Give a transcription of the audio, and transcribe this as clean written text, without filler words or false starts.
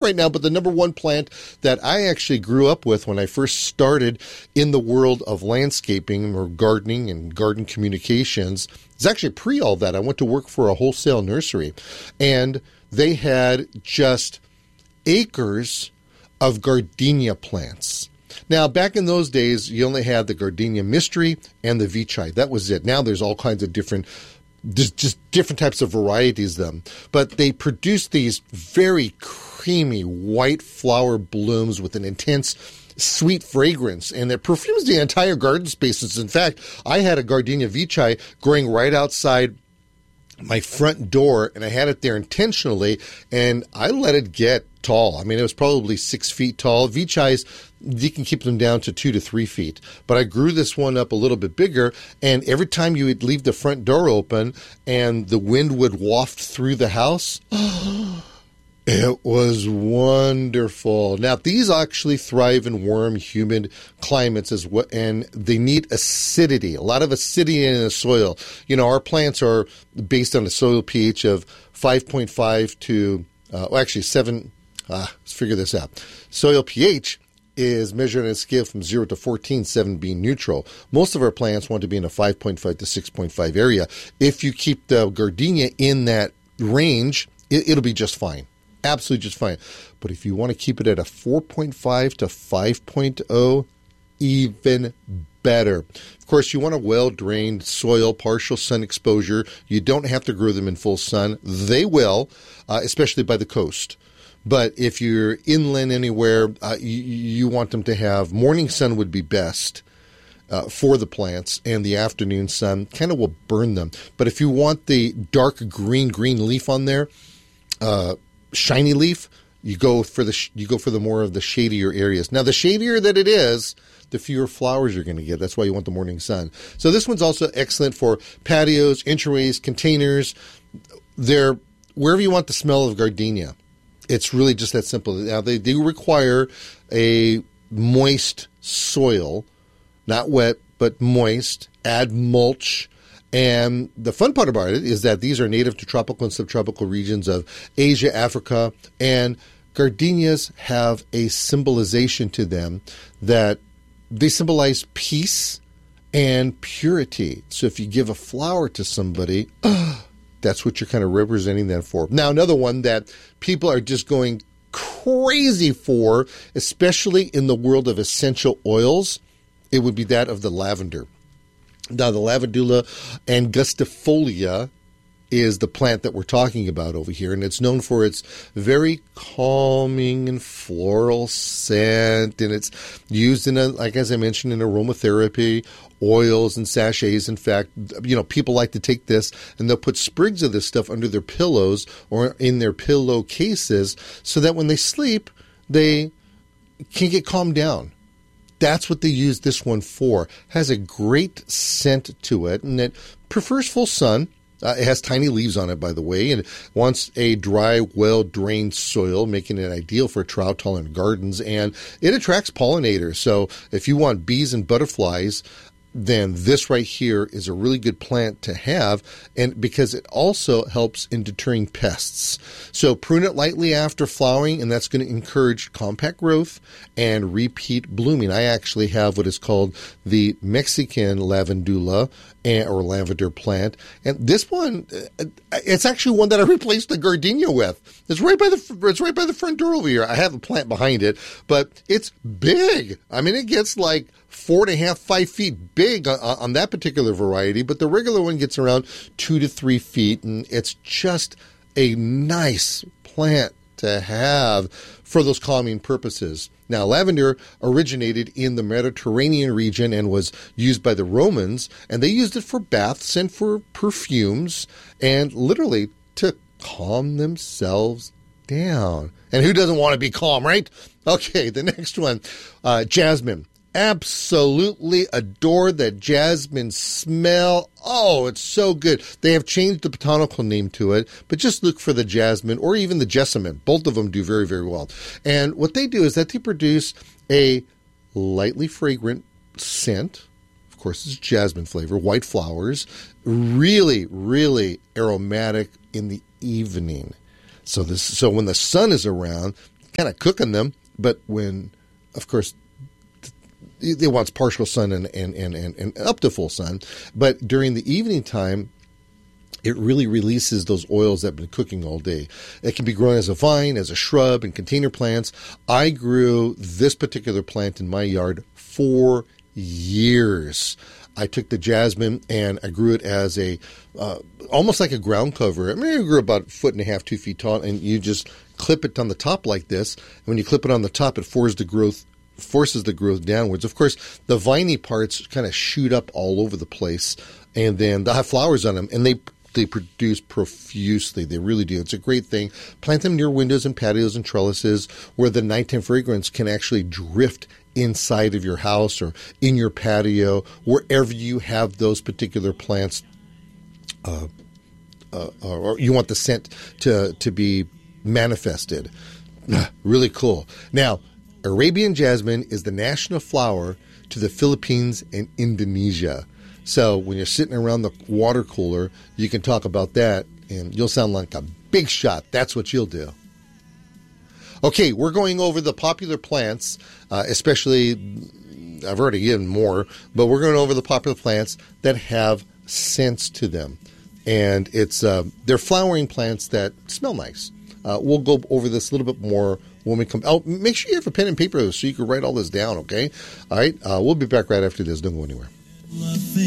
right now, but the number one plant that I actually grew up with when I first started in the world of landscaping or gardening and garden communications is actually pre all that. I went to work for a wholesale nursery, and they had just acres of gardenia plants. Now, back in those days, you only had the Gardenia Mystery and the Veitchii. That was it. Now there's all kinds of different types of varieties of them. But they produced these very creamy white flower blooms with an intense sweet fragrance, and it perfumes the entire garden spaces. In fact, I had a Gardenia Veitchii growing right outside my front door, and I had it there intentionally, and I let it get tall. I mean, it was probably 6 feet tall. Veitchiis, you can keep them down to 2 to 3 feet. But I grew this one up a little bit bigger, and every time you would leave the front door open and the wind would waft through the house, it was wonderful. Now, these actually thrive in warm, humid climates as well, and they need acidity, a lot of acidity in the soil. You know, our plants are based on a soil pH of 5.5 to, actually 7. Let's figure this out. Soil pH is measured on a scale from 0 to 14, 7 being neutral. Most of our plants want to be in a 5.5 to 6.5 area. If you keep the gardenia in that range, it'll be just fine. Absolutely just fine. But if you want to keep it at a 4.5 to 5.0, even better. Of course, you want a well-drained soil, partial sun exposure. You don't have to grow them in full sun. They will, especially by the coast. But if you're inland anywhere, you want them to have morning sun would be best for the plants, and the afternoon sun kind of will burn them. But if you want the dark green leaf on there, shiny leaf, you go for the more of the shadier areas. Now, the shadier that it is, the fewer flowers you're going to get. That's why you want the morning sun. So this one's also excellent for patios, entryways, containers. They're wherever you want the smell of gardenia. It's really just that simple. Now, they do require a moist soil, not wet, but moist. Add mulch. And the fun part about it is that these are native to tropical and subtropical regions of Asia, Africa, and gardenias have a symbolization to them that they symbolize peace and purity. So if you give a flower to somebody, that's what you're kind of representing that for. Now, another one that people are just going crazy for, especially in the world of essential oils, it would be that of the lavender. Now, the Lavandula angustifolia is the plant that we're talking about over here, and it's known for its very calming and floral scent, and it's used in, like as I mentioned, in aromatherapy, oils and sachets. In fact, you know, people like to take this and they'll put sprigs of this stuff under their pillows or in their pillow cases so that when they sleep, they can get calmed down. That's what they use this one for. It has a great scent to it, and it prefers full sun. It has tiny leaves on it, by the way, and it wants a dry, well-drained soil, making it ideal for drought-tolerant gardens, and it attracts pollinators. So if you want bees and butterflies, then this right here is a really good plant to have, and because it also helps in deterring pests. So prune it lightly after flowering, and that's going to encourage compact growth and repeat blooming. I actually have what is called the Mexican lavandula or lavender plant, and this one, it's actually one that I replaced the gardenia with. It's right by the front door over here. I have a plant behind it, but it's big. I mean, it gets like 4.5, 5 feet big on that particular variety, but the regular one gets around 2 to 3 feet, and it's just a nice plant to have for those calming purposes. Now, lavender originated in the Mediterranean region and was used by the Romans, and they used it for baths and for perfumes and literally to calm themselves down. And who doesn't want to be calm, right? Okay, the next one, jasmine. Absolutely adore that jasmine smell. Oh, it's so good. They have changed the botanical name to it, but just look for the jasmine or even the jessamine. Both of them do very, very well. And what they do is that they produce a lightly fragrant scent. Of course, it's jasmine flavor, white flowers, really, really aromatic in the evening. So when the sun is around, kind of cooking them, but when, of course, it wants partial sun and up to full sun. But during the evening time, it really releases those oils that have been cooking all day. It can be grown as a vine, as a shrub, in container plants. I grew this particular plant in my yard for years. I took the jasmine and I grew it as a almost like a ground cover. I mean, it grew about 1.5 feet, 2 feet tall, and you just clip it on the top like this. And when you clip it on the top, it forces the growth downwards. Of course, the viney parts kind of shoot up all over the place, and then they'll have flowers on them, and they produce profusely. They really do. It's a great thing. Plant them near windows and patios and trellises where the nighttime fragrance can actually drift inside of your house or in your patio, wherever you have those particular plants, or you want the scent to be manifested. Really cool. Now, Arabian jasmine is the national flower to the Philippines and Indonesia. So when you're sitting around the water cooler, you can talk about that, and you'll sound like a big shot. That's what you'll do. Okay, we're going over the popular plants, especially, I've already given more, but we're going over the popular plants that have scents to them. And they're flowering plants that smell nice. We'll go over this a little bit more when we come. Oh, make sure you have a pen and paper so you can write all this down, okay? All right, we'll be back right after this. Don't go anywhere.